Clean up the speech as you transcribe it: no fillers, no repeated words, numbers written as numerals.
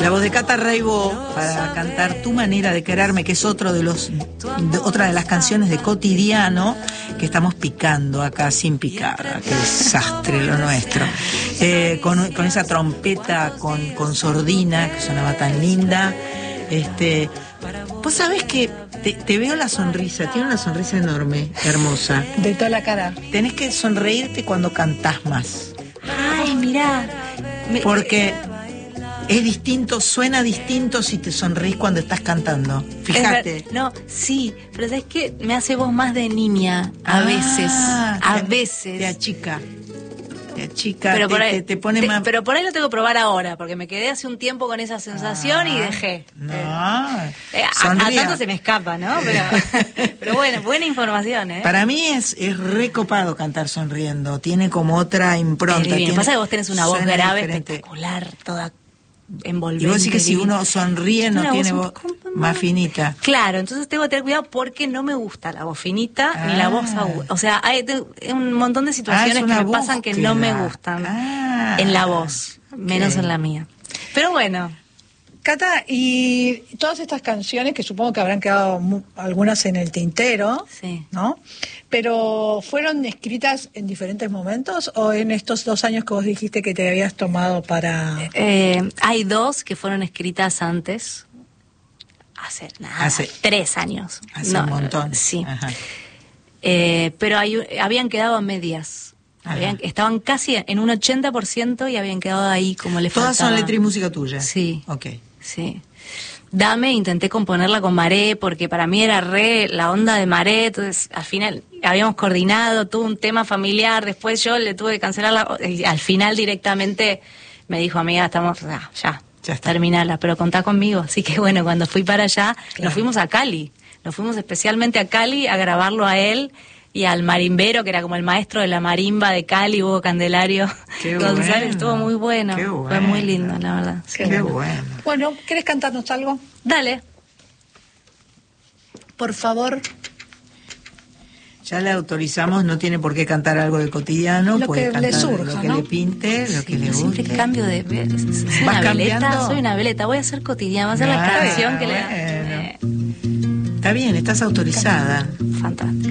La voz de Cata Reibo para cantar Tu manera de quererme, que es otra de las canciones de Cotidiano que estamos picando acá sin picada. Qué desastre lo nuestro. Con esa trompeta con sordina que sonaba tan linda. Vos sabés que te veo la sonrisa, tiene una sonrisa enorme, hermosa. De toda la cara. Tenés que sonreírte cuando cantás más. Ay, mirá. Porque es distinto, suena distinto si te sonreís cuando estás cantando. Fíjate. No, sí, pero ¿sabes qué? Me hace voz más de niña, a veces. Te achica. Te achica, pero te pone más... Pero por ahí lo tengo que probar ahora, porque me quedé hace un tiempo con esa sensación y dejé. No. A tanto se me escapa, ¿no? Pero bueno, buena información, ¿eh? Para mí es recopado cantar sonriendo. Tiene como otra impronta. Lo que pasa es que vos tenés una voz grave diferente. Espectacular, toda envolvente. Y vos decís que si uno sonríe no tiene voz más finita. Claro, entonces tengo que tener cuidado porque no me gusta la voz finita ni la voz aguda. O sea, hay un montón de situaciones que me pasan que no me gustan en la voz, menos en la mía. Pero bueno. Cata, y todas estas canciones, que supongo que habrán quedado algunas en el tintero, sí, ¿no? Pero ¿fueron escritas en diferentes momentos o en estos 2 años que vos dijiste que te habías tomado para...? Hay 2 que fueron escritas antes, hace 3 años. Hace un montón. Sí. Pero habían quedado a medias. Estaban casi en un 80% y habían quedado ahí como le faltaba. ¿Todas son letra y música tuya? Sí. Ok. Sí. Dame, intenté componerla con Maré, porque para mí era la onda de Maré, entonces al final habíamos coordinado, tuvo un tema familiar, después yo le tuve que cancelar y al final directamente me dijo, amiga, estamos, ya terminala, pero contá conmigo. Así que bueno, cuando fui para allá, nos fuimos a Cali, nos fuimos especialmente a Cali a grabarlo a él y al marimbero, que era como el maestro de la marimba de Cali, Hugo Candelario González. Bueno, estuvo muy bueno. Fue muy lindo, la verdad. Qué bueno. Bueno, ¿querés cantarnos algo? Dale. Por favor. Ya le autorizamos, no tiene por qué cantar algo de Cotidiano, lo puede que cantar le surja, lo que ¿no? le pinte, lo que le guste. Siempre cambio de... Soy una veleta, voy a ser Cotidiano, voy a hacer la canción que le... Está bien, estás autorizada. Fantástico.